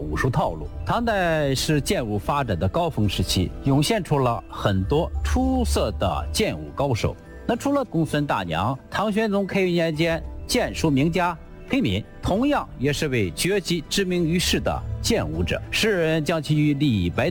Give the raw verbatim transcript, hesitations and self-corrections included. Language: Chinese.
武术套路。唐代是剑武发展的高峰时期，涌现出了很多出色的剑武高手。那除了公孙大娘，唐玄宗开元年间剑术名家裴敏同样也是位绝技知名于世的剑舞者，世人将其与李白